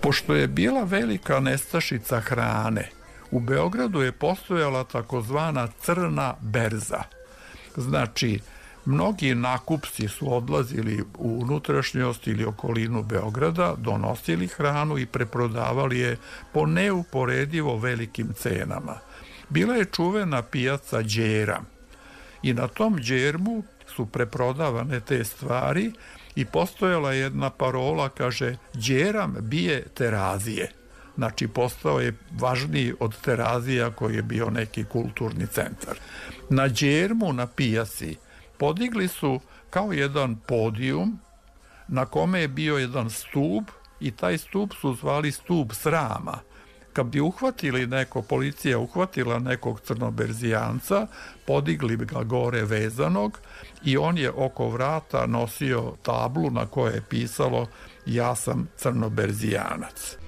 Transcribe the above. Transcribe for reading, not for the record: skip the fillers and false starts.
Pošto je bila velika nestašica hrane, u Beogradu je postojala takozvana crna berza. Znači, mnogi nakupci su odlazili u unutrašnjost ili okolinu Beograda, donosili hranu i preprodavali je po neuporedivo velikim cenama. Bila je čuvena pijaca Đera i na tom Đermu su preprodavane te stvari i postojala jedna parola, kaže, Đeram bije Terazije. Znači, postao je važniji od Terazija koji je bio neki kulturni centar. Na Đermu, na pijaci, podigli su kao jedan podijum na kome je bio jedan stup i taj stup su zvali stup srama. Kad bi uhvatili policija uhvatila nekog crnoberzijanca, podigli ga gore vezanog i on je oko vrata nosio tablu na kojoj je pisalo ja sam crnoberzijanac.